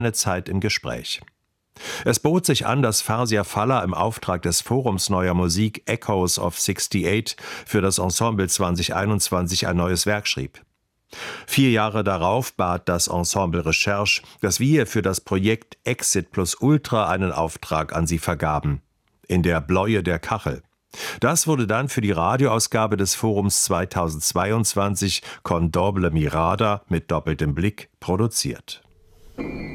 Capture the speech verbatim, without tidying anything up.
eine Zeit im Gespräch. Es bot sich an, dass Farzia Faller im Auftrag des Forums Neuer Musik Echoes of achtundsiebzig für das Ensemble zwanzig einundzwanzig ein neues Werk schrieb. Vier Jahre darauf bat das Ensemble Recherche, dass wir für das Projekt Exit plus Ultra einen Auftrag an sie vergaben. In der Bläue der Kachel. Das wurde dann für die Radioausgabe des Forums zweitausendzweiundzwanzig Con Doble Mirada mit doppeltem Blick produziert.